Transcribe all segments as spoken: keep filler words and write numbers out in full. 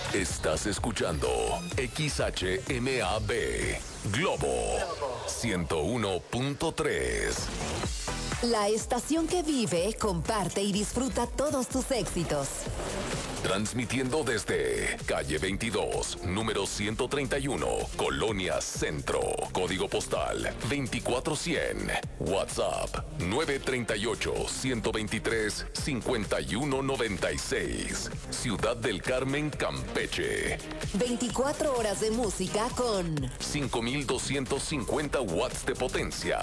Estás escuchando X H M A B Globo ciento uno punto tres. La estación que vive, comparte y disfruta todos tus éxitos. Transmitiendo desde calle veintidós, número ciento treinta y uno, Colonia Centro. Código postal veinticuatro cien. WhatsApp nueve tres ocho, uno dos tres, cinco uno nueve seis. Ciudad del Carmen, Campeche. veinticuatro horas de música con cinco mil doscientos cincuenta watts de potencia.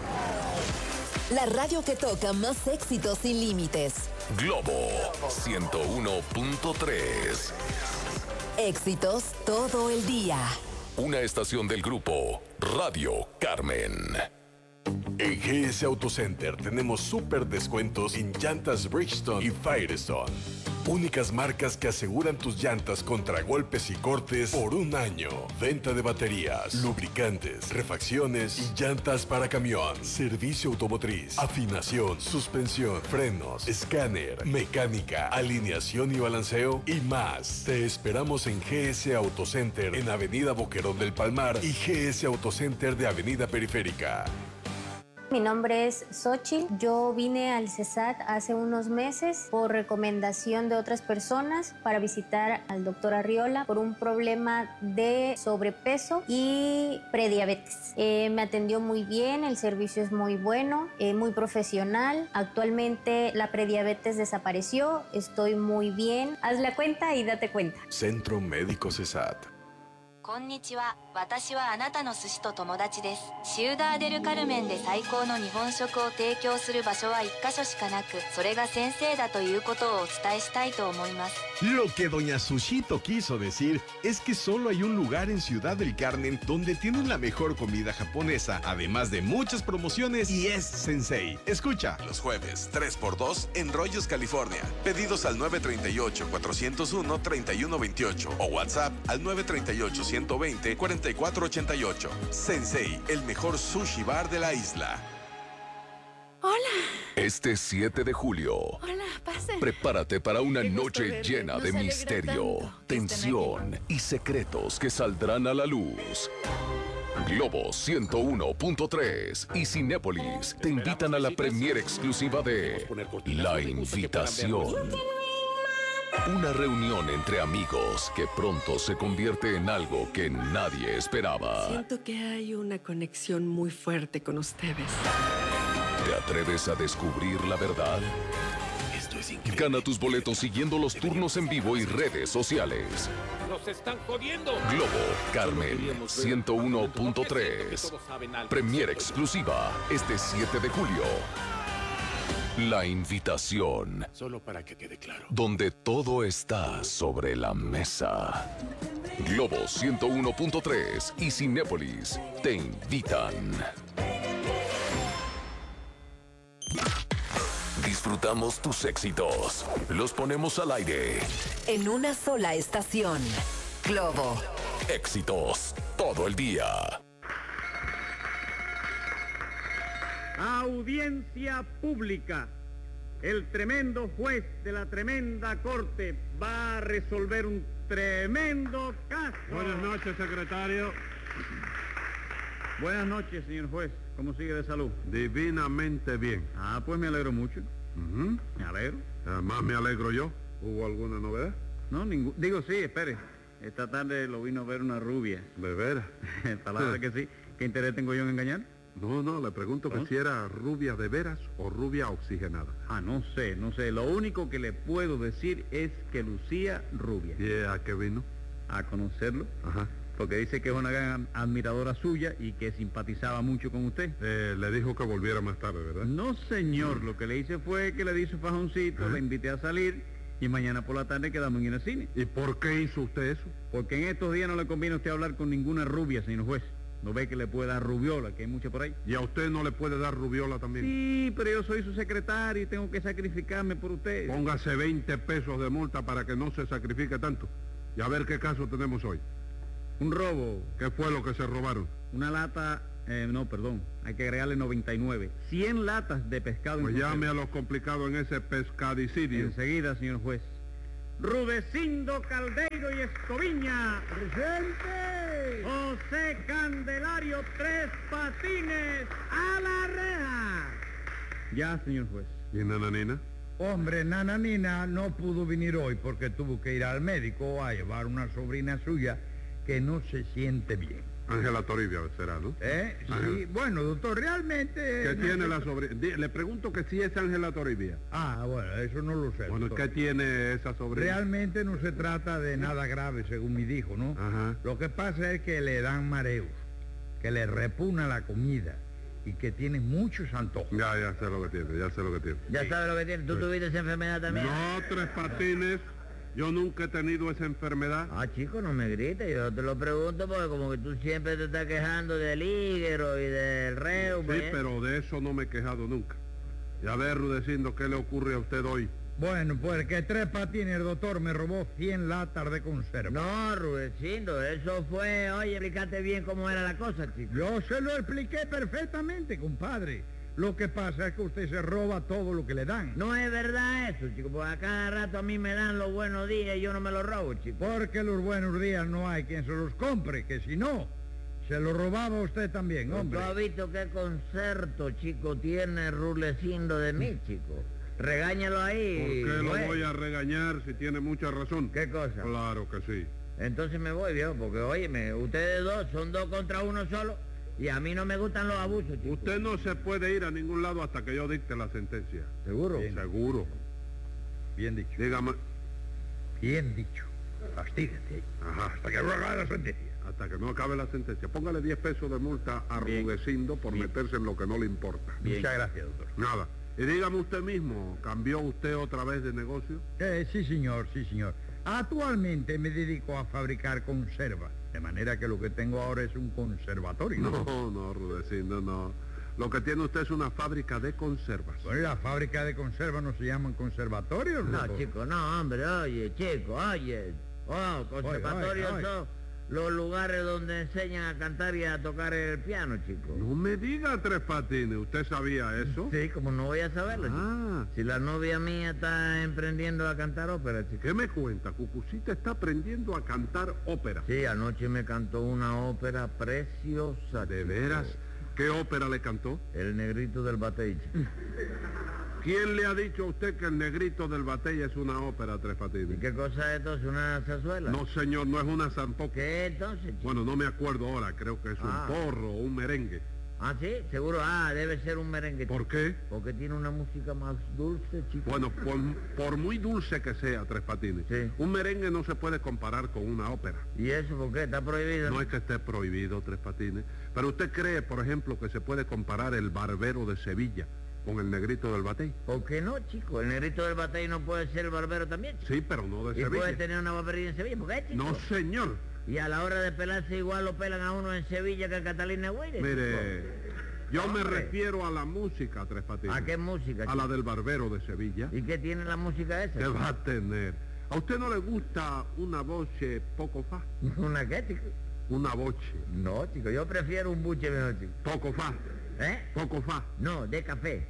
La radio que toca más éxitos sin límites. Globo ciento uno punto tres. Éxitos todo el día. Una estación del grupo Radio Carmen. En G S Autocenter tenemos súper descuentos en llantas Bridgestone y Firestone. Únicas marcas que aseguran tus llantas contra golpes y cortes por un año. Venta de baterías, lubricantes, refacciones y llantas para camión. Servicio automotriz, afinación, suspensión, frenos, escáner, mecánica, alineación y balanceo y más. Te esperamos en G S Autocenter en Avenida Boquerón del Palmar y G S Autocenter de Avenida Periférica. Mi nombre es Xochitl. Yo vine al CESAT hace unos meses por recomendación de otras personas para visitar al doctor Arriola por un problema de sobrepeso y prediabetes. Eh, me atendió muy bien, el servicio es muy bueno, eh, muy profesional. Actualmente la prediabetes desapareció, estoy muy bien. Haz la cuenta y date cuenta. Centro Médico CESAT. こんにちは。私はあなたの寿司と友達です。シウダーデルカルメンで最高の日本食を提供する場所は一箇所しかなく、それが先生だということをお伝えしたいと思います。 Lo que doña Sushito quiso decir es que solo hay un lugar en Ciudad del Carmen donde tienen la mejor comida japonesa, además de muchas promociones, y es Sensei. Escucha. Los jueves, tres por dos en Rollos, California. Pedidos al nueve tres ocho, cuatro cero uno, tres uno dos ocho o WhatsApp al nueve tres ocho, uno dos cero, cuatro cuatro ocho ocho. Sensei, el mejor sushi bar de la isla. Hola. Este siete de julio. Hola, pasen. Prepárate para una Qué gusto noche verle. llena Nos de alegra misterio, tanto que estén tensión aquí. y secretos que saldrán a la luz. Globo ciento uno punto tres y Cinépolis te invitan a la premiere exclusiva de La Invitación. Una reunión entre amigos que pronto se convierte en algo que nadie esperaba. Siento que hay una conexión muy fuerte con ustedes. ¿Te atreves a descubrir la verdad? Esto es increíble. Gana tus boletos siguiendo los turnos en vivo y redes sociales. ¡Nos están jodiendo! Globo Carmen ciento uno punto tres. Premiere exclusiva este siete de julio. La Invitación. Solo para que quede claro. Donde todo está sobre la mesa. Globo ciento uno punto tres y Cinépolis te invitan. Disfrutamos tus éxitos. Los ponemos al aire. En una sola estación. Globo. Éxitos todo el día. Audiencia pública. El tremendo juez de la tremenda corte va a resolver un tremendo caso. Buenas noches, secretario. Buenas noches, señor juez. ¿Cómo sigue de salud? Divinamente bien. Ah, pues me alegro mucho. Uh-huh. Me alegro. Además me alegro yo. ¿Hubo alguna novedad? No, ningún. Digo, sí, espere. Esta tarde lo vino a ver una rubia. ¿De veras? Palabra que sí. ¿Qué interés tengo yo en engañar? No, no, le pregunto que ¿no? si era rubia de veras o rubia oxigenada. Ah, no sé, no sé. Lo único que le puedo decir es que lucía rubia. ¿Y a qué vino? A conocerlo. Ajá. Porque dice que es una gran admiradora suya y que simpatizaba mucho con usted. Eh, le dijo que volviera más tarde, ¿verdad? No, señor. Lo que le hice fue que le di su fajoncito, ¿Eh? le invité a salir y mañana por la tarde quedamos en el cine. ¿Y por qué hizo usted eso? Porque en estos días no le conviene a usted hablar con ninguna rubia, señor juez. ¿No ve que le puede dar rubiola, que hay mucha por ahí? ¿Y a usted no le puede dar rubiola también? Sí, pero yo soy su secretario y tengo que sacrificarme por usted. Póngase veinte pesos de multa para que no se sacrifique tanto. Y a ver qué caso tenemos hoy. Un robo. ¿Qué fue lo que se robaron? Una lata, eh, no, perdón, hay que agregarle noventa y nueve. cien latas de pescado. Pues llame a los complicados en ese pescadicidio. Enseguida, señor juez. Rudecindo Caldeiro y Escoviña. ¡Presente! José Candelario Tres Patines. ¡A la reja! Ya, señor juez. ¿Y Nananina? Hombre, Nananina no pudo venir hoy porque tuvo que ir al médico a llevar una sobrina suya que no se siente bien. Ángela Toribia será, ¿no? ¿Eh? Sí, Ángel. Bueno, doctor, realmente... ¿Qué no tiene sé- la sobrina? Di- Le pregunto que si es Ángela Toribia. Ah, bueno, eso no lo sé. Bueno, doctor. ¿qué tiene esa sobrina? Realmente no se trata de nada grave, según me dijo, ¿no? Ajá. Lo que pasa es que le dan mareos, que le repugna la comida y que tiene muchos antojos. Ya, ya sé lo que tiene, ya sé lo que tiene. Ya sabes lo que tiene. ¿Tú tuviste esa enfermedad también? No, Tres Patines, yo nunca he tenido esa enfermedad. Ah, chico, no me grites. Yo te lo pregunto porque como que tú siempre te estás quejando del hígado y del reuma. Sí, ¿eh? pero de eso no me he quejado nunca. Y a ver, Rudecindo, ¿qué le ocurre a usted hoy? Bueno, pues que Tres Patines, el doctor, me robó cien latas de conserva. No, Rudecindo, eso fue... Oye, explícate bien cómo era la cosa, chico. Yo se lo expliqué perfectamente, compadre. Lo que pasa es que usted se roba todo lo que le dan. No es verdad eso, chico, porque a cada rato a mí me dan los buenos días y yo no me los robo, chico. Porque los buenos días no hay quien se los compre, que si no, se los robaba usted también, hombre. ¿Tú has visto qué concerto, chico, tiene Rudecindo de mí, chico? Regáñalo ahí. ¿Por qué lo güey. voy a regañar si tiene mucha razón? ¿Qué cosa? Claro que sí. Entonces me voy, viejo, porque óyeme, ustedes dos son dos contra uno solo y a mí no me gustan los abusos, chico. Usted no se puede ir a ningún lado hasta que yo dicte la sentencia. ¿Seguro? Bien. Seguro. Bien dicho. Dígame. Bien dicho. Castíguete. Ajá. Hasta que haga la sentencia. Hasta que no acabe la sentencia. Póngale diez pesos de multa a Bien. Rudecindo por Bien. meterse en lo que no le importa. Muchas gracias, doctor. Nada. Y dígame usted mismo, ¿cambió usted otra vez de negocio? Eh, sí, señor, sí, señor. Actualmente me dedico a fabricar conservas, de manera que lo que tengo ahora es un conservatorio. No, no, Rudecindo, no. Lo que tiene usted es una fábrica de conservas. Bueno, la fábrica de conservas no se llaman conservatorios, No, doctor? chico, no, hombre, oye, chico, oye. Oh, conservatorios Oye, oye, oye. son los lugares donde enseñan a cantar y a tocar el piano, chico. No me diga, Tres Patines, ¿usted sabía eso? Sí, como no voy a saberlo, chico. Ah, Si la novia mía está emprendiendo a cantar ópera, chico. ¿qué me cuenta? Cucucita está aprendiendo a cantar ópera. Sí, anoche me cantó una ópera preciosa. ¿De chico. veras? ¿Qué ópera le cantó? El negrito del batey. ¿Quién le ha dicho a usted que el negrito del batey es una ópera, Tres ¿Y Patines? qué cosa es entonces? ¿Una zarzuela? No, señor, no es una zampoca. ¿Qué entonces, chico? Bueno, no me acuerdo ahora, creo que es Ah. un porro o un merengue. Ah, sí, seguro. Ah, debe ser un merengue. ¿Por chico. qué? Porque tiene una música más dulce, chico. Bueno, por, por muy dulce que sea, Tres Patines, Sí. un merengue no se puede comparar con una ópera. ¿Y eso por qué? ¿Está prohibido? No es que esté prohibido, Tres Patines, pero usted cree, por ejemplo, que se puede comparar el barbero de Sevilla con el negrito del batey. ¿Por qué no, chico? El negrito del batey no puede ser el barbero también, chico. Sí, pero no de Y Sevilla. puede tener una barbería en Sevilla, ¿por qué, chico? No, señor. Y a la hora de pelarse igual lo pelan a uno en Sevilla que a Catalina Güeyre, Mire, yo me Hombre. refiero a la música, Tres Patines. ¿A qué música, A chico? la del barbero de Sevilla. ¿Y qué tiene la música esa? ¿Qué va a tener? ¿A usted no le gusta una voce poco fa? ¿Una qué, chico? Una voce. No, chico, yo prefiero un buche mejor, chico. Poco fa. ¿Eh? Poco fa. No, de café.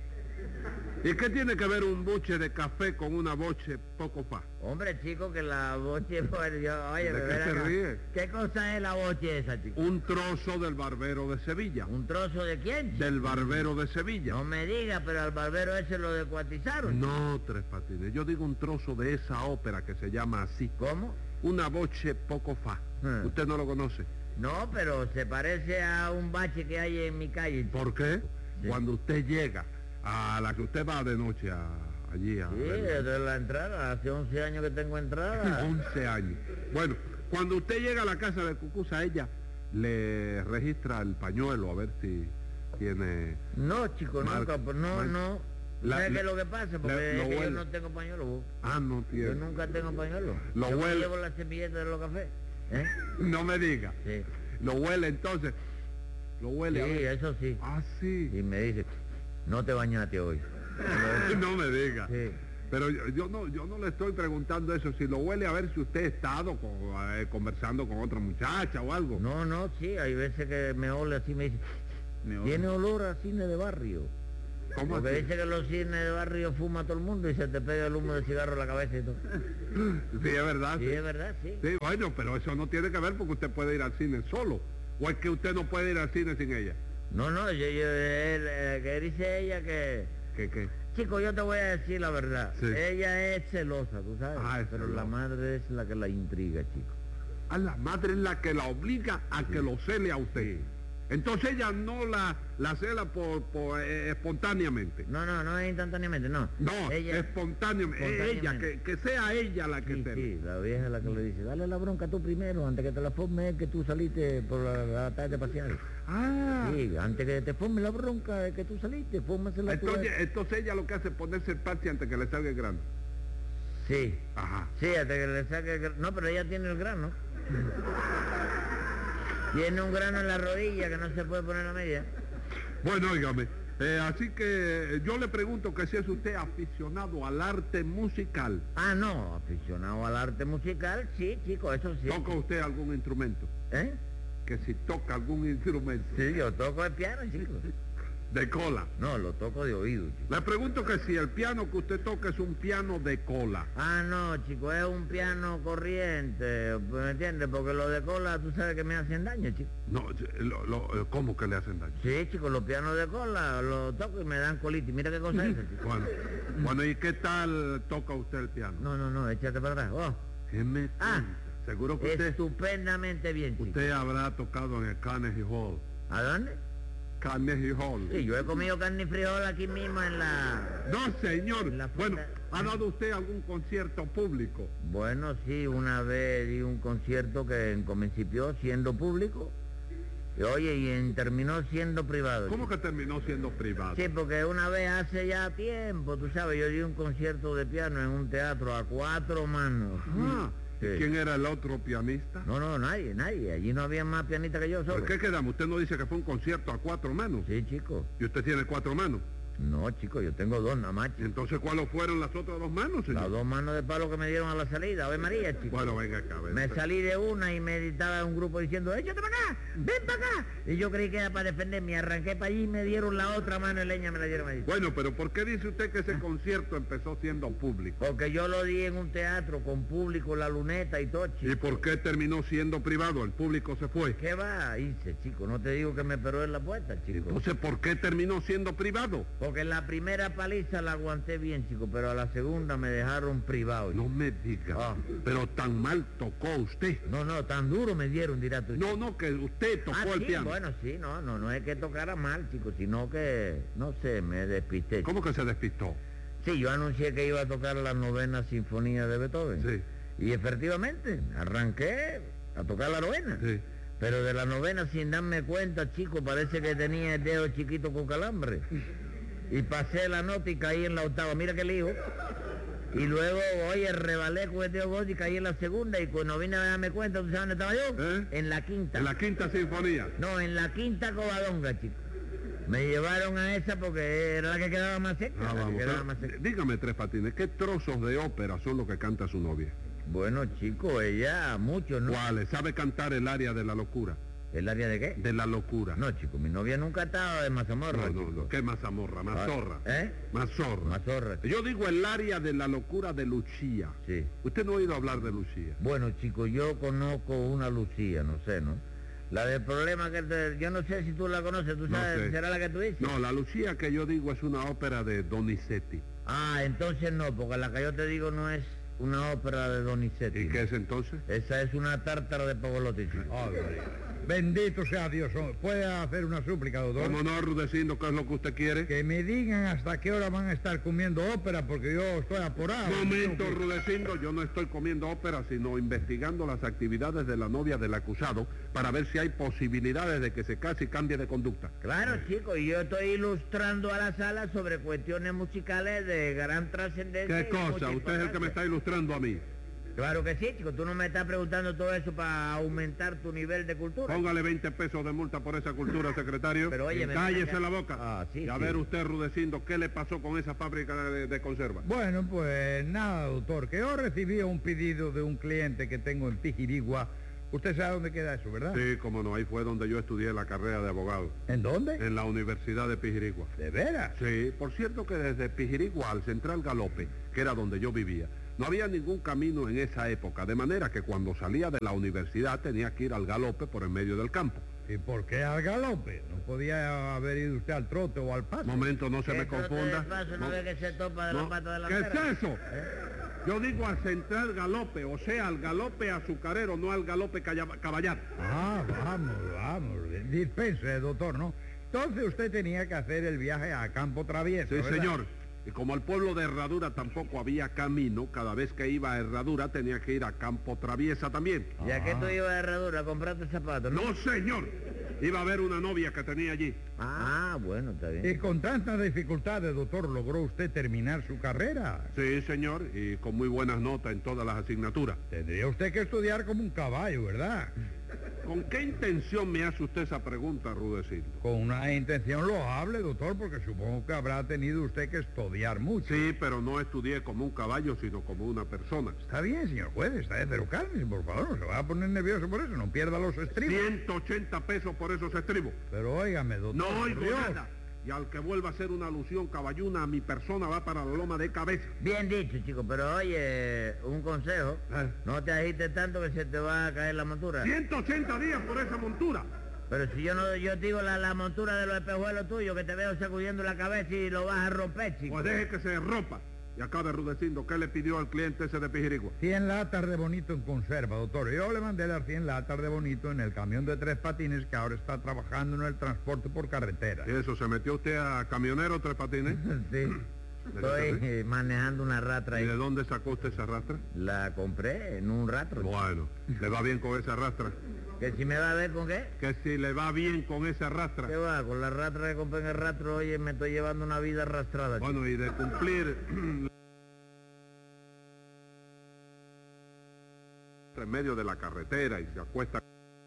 ¿Y qué tiene que ver un buche de café con una voce poco fa? Hombre, chico, que la boche... Bueno, yo, oye, ¿De me qué ven se acá. ríe? ¿Qué cosa es la boche esa, chico? Un trozo del barbero de Sevilla. ¿Un trozo de quién, chico? Del barbero de Sevilla. No me diga, pero al barbero ese lo descuartizaron. No, Tres Patines, yo digo un trozo de esa ópera que se llama así. ¿Cómo? Una voce poco fa. Hmm. ¿Usted no lo conoce? No, pero se parece a un bache que hay en mi calle. chico. ¿Por qué? Sí. Cuando usted llega a la que usted va de noche a, allí a Sí, verla. desde la entrada, hace once años que tengo entrada. once años. Bueno, cuando usted llega a la casa de Cucusa, ella le registra el pañuelo a ver si tiene... No, chico, Mar- nunca, pues no, Mar- no. La- ¿Sabes qué le- es lo que pasa? Porque le- lo es que yo huele. no tengo pañuelo. vos. Ah, no Yo tiene. nunca tengo pañuelo. Lo yo me huele. llevo la servilleta de los cafés. ¿Eh? No me diga. Sí. Lo huele entonces. Lo huele. a Sí, ver. eso sí. Ah, sí. Y me dice, no te bañaste hoy. No me diga. Sí. Pero yo, yo no yo no le estoy preguntando eso, si lo huele a ver si usted ha estado con- eh, conversando con otra muchacha o algo. No, no, sí, hay veces que me ole así, me dice, Me tiene olor a cine de barrio. ¿Cómo Porque así? dice que en los cines de barrio fuma todo el mundo y se te pega el humo de cigarro en la cabeza y todo. Sí, es verdad. Sí, es verdad, sí. Sí, bueno, pero eso no tiene que ver porque usted puede ir al cine solo. ¿O es que usted no puede ir al cine sin ella? No, no, yo, yo, él, eh, que dice ella que... ¿Qué, qué? Chico, yo te voy a decir la verdad. Sí. Ella es celosa, tú sabes. Ah, es pero celosa. la madre es la que la intriga, chico. A la madre es la que la obliga a que lo cele a usted. Entonces ella no la, la cela por, por eh, espontáneamente. No, no, no es instantáneamente, no. No, ella, espontáneamente. Es ella, espontáneamente. que, que sea ella la que Sí, cele. sí, la vieja es la que le dice, dale la bronca tú primero, antes que te la forme es que tú saliste por la, la tarde pasear. Ah. Sí, antes que te forme la bronca es que tú saliste, fórmasela tú. Entonces, entonces ella lo que hace es ponerse el parche antes que le salga el grano. Sí. Ajá. Sí, hasta que le saque el grano. No, pero ella tiene el grano. Tiene un grano en la rodilla que no se puede poner a media. Bueno, óigame, eh, así que yo le pregunto que si es usted aficionado al arte musical. Ah, no, aficionado al arte musical, sí, chico, eso sí. ¿Toca usted algún instrumento? ¿Eh? Que si toca algún instrumento. Sí, yo toco el piano, chico. De cola. No, lo toco de oído, chico. Le pregunto que si el piano que usted toca es un piano de cola. Ah, no, chico, es un piano corriente, ¿me entiendes? Porque los de cola, tú sabes que me hacen daño, chico. No, lo, lo, ¿cómo que le hacen daño? Sí, chico, los pianos de cola los toco y me dan colitis. Mira qué cosa es esa, chico. Bueno, bueno, ¿y qué tal toca usted el piano? No, no, no, échate para atrás. Oh. ¿Qué me Ah, cuenta? Seguro que usted, estupendamente bien, chico. usted habrá tocado en el Carnegie Hall. ¿A dónde? Carnegie Hall. Sí, yo he comido carne y frijol aquí mismo en la... No, señor. En la Bueno, fonda- ¿ha dado usted algún concierto público? Bueno, sí, una vez di un concierto que en principio siendo público, y oye, y en- terminó siendo privado. ¿Cómo chico. que terminó siendo privado? Sí, porque una vez hace ya tiempo, tú sabes, yo di un concierto de piano en un teatro a cuatro manos. Ah, Sí. ¿quién era el otro pianista? No, no, nadie, nadie. Allí no había más pianistas que yo solo. ¿Por qué quedamos? Usted no dice que fue un concierto a cuatro manos. Sí, chico. ¿Y usted tiene cuatro manos? No, chico, yo tengo dos nada más, chico. Entonces, ¿cuáles fueron las otras dos manos, señor? Las dos manos de palo que me dieron a la salida, Ave María, chico. Bueno, venga acá, venga. Me salí de una y me estaba un grupo diciendo, échate para acá, ven para acá. Y yo creí que era para defenderme, arranqué para allí y me dieron la otra mano de leña, me la dieron allí. Bueno, pero ¿por qué dice usted que ese concierto empezó siendo público? Porque yo lo di en un teatro con público, la luneta y todo, chico. ¿Y por qué terminó siendo privado? El público se fue. ¿Qué va? Hice, chico, no te digo que me esperó en la puerta, chico. Entonces, ¿por qué terminó siendo privado? Porque la primera paliza la aguanté bien, chico, pero a la segunda me dejaron privado. No me diga. Ah. Pero tan mal tocó usted. No, no, tan duro me dieron, dirás tú. No, no, que usted tocó Ah, el sí, piano. bueno, sí, no, no, no es que tocara mal, chico, sino que, no sé, me despisté. ¿Cómo que se despistó? Sí, yo anuncié que iba a tocar la novena sinfonía de Beethoven. Sí. Y efectivamente, arranqué a tocar la novena. Sí. Pero de la novena, sin darme cuenta, chico, parece que tenía el dedo chiquito con calambre. Y pasé la nota y caí en la octava. Mira qué lío. Y luego, oye, rebalé con el dedo gordo y caí en la segunda. Y cuando vine a darme cuenta, ¿tú sabes dónde estaba yo? ¿Eh? En la quinta. En la quinta sinfonía. No, en la quinta covadonga, chico. Me llevaron a esa porque era la que quedaba más cerca. Ah, la que vamos. quedaba pero, más cerca. dígame, Tres Patines, ¿qué trozos de ópera son los que canta su novia? Bueno, chico, ella, mucho, ¿no? ¿Cuáles? ¿Sabe cantar el área de la locura? ¿El área de qué? De la locura. No, chico, mi novia nunca estaba de mazamorra, no, no, chico. no. ¿Qué mazamorra? Mazorra. ¿Eh? Mazorra. Mazorra. Yo digo el área de la locura de Lucía. Sí. ¿Usted no ha oído hablar de Lucía? Bueno, chico, yo conozco una Lucía, no sé, ¿no? La del problema que te... Yo no sé si tú la conoces, ¿tú No sabes? sé. ¿Será la que tú dices? No, la Lucía que yo digo es una ópera de Donizetti. Ah, entonces no, porque la que yo te digo no es una ópera de Donizetti. ¿Y qué es entonces? Esa es una tártara de Pavolotti, chico. Bendito sea Dios. ¿Puede hacer una súplica, doctor? ¿Cómo no, Rudecindo, qué es lo que usted quiere? Que me digan hasta qué hora van a estar comiendo ópera, porque yo estoy apurado. Momento, Tengo que- Rudecindo, yo no estoy comiendo ópera, sino investigando las actividades de la novia del acusado para ver si hay posibilidades de que se case y cambie de conducta. Claro, chico, y yo estoy ilustrando a la sala sobre cuestiones musicales de gran trascendencia. ¿Qué y mucha cosa? Usted es el que me está importancia. ilustrando a mí. Claro que sí, chico, tú no me estás preguntando todo eso para aumentar tu nivel de cultura. Póngale veinte pesos de multa por esa cultura, secretario. Pero oye, y me cállese manda- la boca. Ah, sí, y a sí. ver usted, Rudecindo, ¿qué le pasó con esa fábrica de, de conserva? Bueno, pues nada, doctor, que yo recibí un pedido de un cliente que tengo en Pijirigua Usted sabe dónde queda eso, ¿verdad? Sí, cómo no, ahí fue donde yo estudié la carrera de abogado. ¿En dónde? En la Universidad de Pijirigua. ¿De veras? Sí, por cierto que desde Pijirigua al Central Galope, que era donde yo vivía, no había ningún camino en esa época, de manera que cuando salía de la universidad tenía que ir al galope por el medio del campo. ¿Y por qué al galope? ¿No podía haber ido usted al trote o al paso? Momento, no se me confunda. Paso, no, No. ve que se topa de No. la pata ¿Qué delantera? es eso? Yo digo al Central Galope, o sea, al galope azucarero, no al galope calla- caballar. Ah, vamos, vamos. Dispense, doctor, ¿no? Entonces usted tenía que hacer el viaje a Campo Travieso, Sí, ¿verdad? señor. Y como al pueblo de Herradura tampoco había camino, cada vez que iba a Herradura tenía que ir a Campo Traviesa también. ¿Y a qué tú ibas a Herradura a comprarte zapatos, no? No, señor. Iba a ver una novia que tenía allí. Ah, bueno, está bien. Y con tantas dificultades, doctor, ¿logró usted terminar su carrera? Sí, señor, y con muy buenas notas en todas las asignaturas. Tendría usted que estudiar como un caballo, ¿verdad? ¿Con qué intención me hace usted esa pregunta, Rudecindo? Con una intención loable, doctor, porque supongo que habrá tenido usted que estudiar mucho. Sí, pero no estudié como un caballo, sino como una persona. Está bien, señor juez, está bien, pero cálmese, por favor, no se va a poner nervioso por eso, no pierda los estribos. ciento ochenta pesos por esos estribos. Pero óigame, doctor. No por oigo Dios. nada. Y al que vuelva a hacer una alusión caballuna a mi persona va para la loma de cabeza. Bien dicho, chico, pero oye, un consejo. ¿Eh? No te agites tanto que se te va a caer la montura. ciento ochenta días por esa montura. Pero si yo no, yo digo la, la montura de los espejuelos tuyos, que te veo sacudiendo la cabeza y lo vas a romper, chico. Pues deje que se rompa. Y acabe, Rudecindo, ¿qué le pidió al cliente ese de Pijirigua? cien latas de bonito en conserva, doctor. Yo le mandé las cien latas de bonito en el camión de tres patines que ahora está trabajando en el transporte por carretera. ¿Y eso, se metió usted a camionero tres patines? Sí. Estoy eh, manejando una ratra ¿Y de ahí. dónde sacó usted esa rastra? La compré en un ratro. Bueno, ¿le va bien con esa rastra? ¿Que si me va a ver con qué? Que si le va bien con esa rastra. ¿Qué va? Con la ratra que compré en el ratro, oye, me estoy llevando una vida arrastrada. Bueno, y de cumplir en medio de la carretera y se acuesta.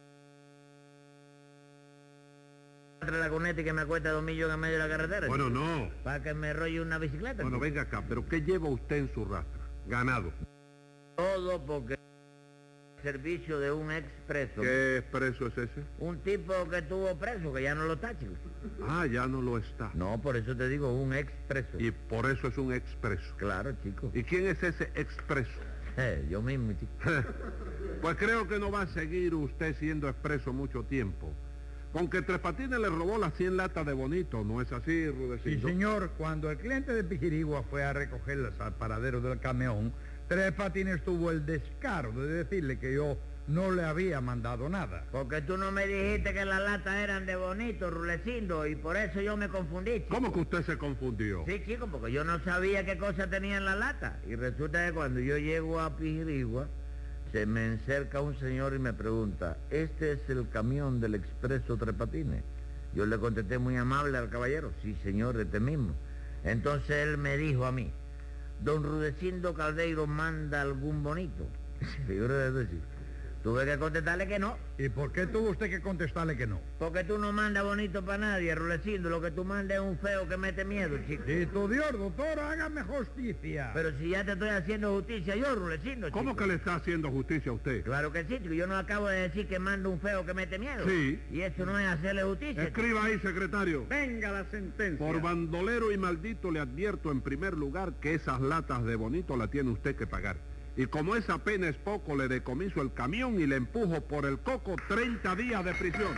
La cuneta y que me cuesta dos millones en medio de la carretera. Bueno, chico. no. Para que me rolle una bicicleta. Bueno, chico. venga acá, pero ¿qué lleva usted en su rastra? Ganado. Todo porque servicio de un expreso. ¿Qué expreso es ese? Un tipo que estuvo preso, que ya no lo está, chico. Ah, ya no lo está. No, por eso te digo, un expreso. Y por eso es un expreso. Claro, chico. ¿Y quién es ese expreso? Eh, yo mismo, chico. Pues creo que no va a seguir usted siendo expreso mucho tiempo. Con que Tres Patines le robó las cien latas de bonito, ¿no es así, Sí, Rudecindo? señor, cuando el cliente de Pijirigua fue a recogerlas al paradero del camión, Tres Patines tuvo el descaro de decirle que yo no le había mandado nada. Porque tú no me dijiste que las latas eran de bonito, Rulecindo, y por eso yo me confundí, chico. ¿Cómo que usted se confundió? Sí, chico, porque yo no sabía qué cosa tenía en la lata. Y resulta que cuando yo llego a Pijirigua, se me encerca un señor y me pregunta, ¿este es el camión del expreso Tres Patines? Yo le contesté muy amable al caballero, sí señor, este mismo. Entonces él me dijo a mí, don Rudecindo Caldeiro manda algún bonito. Figúrate tú, chico. Tuve que contestarle que no. ¿Y por qué tuvo usted que contestarle que no? Porque tú no mandas bonito para nadie, Rulecindo. Lo que tú mandas es un feo que mete miedo, chico. Sí, tu Dios, doctor, hágame justicia. Pero si ya te estoy haciendo justicia yo, Rulecindo, chico. ¿Cómo que le está haciendo justicia a usted? Claro que sí, chico. Yo no acabo de decir que manda un feo que mete miedo. Sí. Y eso no es hacerle justicia. Escriba ahí, secretario. Venga la sentencia. Por bandolero y maldito le advierto en primer lugar que esas latas de bonito la tiene usted que pagar. Y como esa pena es poco, le decomiso el camión y le empujo por el coco treinta días de prisión.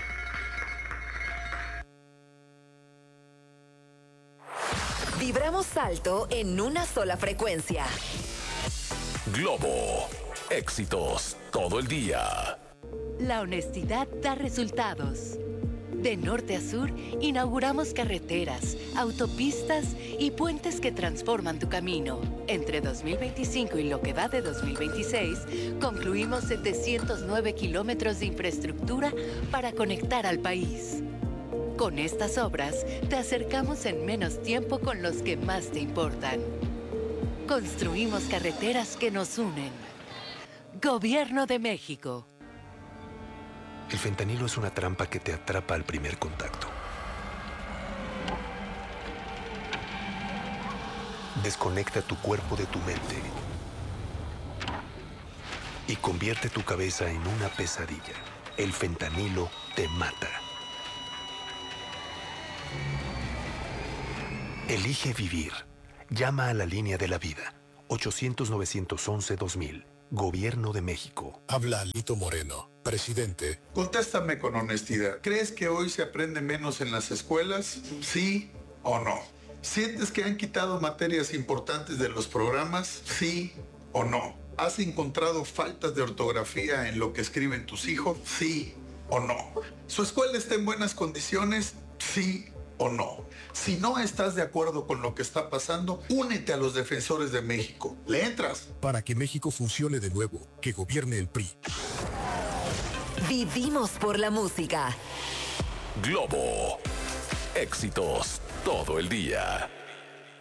Vibramos alto en una sola frecuencia. Globo. Éxitos todo el día. La honestidad da resultados. De norte a sur, inauguramos carreteras, autopistas y puentes que transforman tu camino. Entre dos mil veinticinco y lo que va de dos mil veintiséis, concluimos setecientos nueve kilómetros de infraestructura para conectar al país. Con estas obras, te acercamos en menos tiempo con los que más te importan. Construimos carreteras que nos unen. Gobierno de México. El fentanilo es una trampa que te atrapa al primer contacto. Desconecta tu cuerpo de tu mente. y convierte tu cabeza en una pesadilla. El fentanilo te mata. Elige vivir. Llama a la línea de la vida. ochocientos, novecientos once, dos mil. Gobierno de México. Habla Lito Moreno, presidente. Contéstame con honestidad. ¿Crees que hoy se aprende menos en las escuelas? ¿Sí o no? ¿Sientes que han quitado materias importantes de los programas? ¿Sí o no? ¿Has encontrado faltas de ortografía en lo que escriben tus hijos? ¿Sí o no? ¿Su escuela está en buenas condiciones? ¿Sí o no? Si no estás de acuerdo con lo que está pasando, únete a los defensores de México. ¿Le entras? Para que México funcione de nuevo, que gobierne el P R I. Vivimos por la música. Globo. Éxitos todo el día.